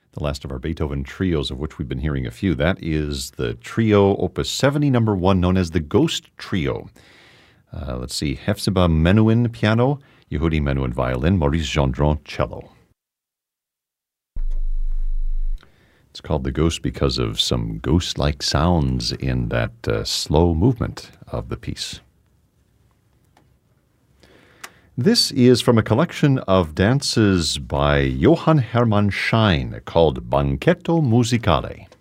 The last of our Beethoven trios, of which we've been hearing a few. That is the trio Opus 70, number 1, known as the Ghost Trio. Let's see, Hephzibah Menuhin, piano, Yehudi Menuhin, violin, Maurice Gendron, cello. It's called The Ghost because of some ghost-like sounds in that slow movement of the piece. This is from a collection of dances by Johann Hermann Schein called Banchetto Musicale.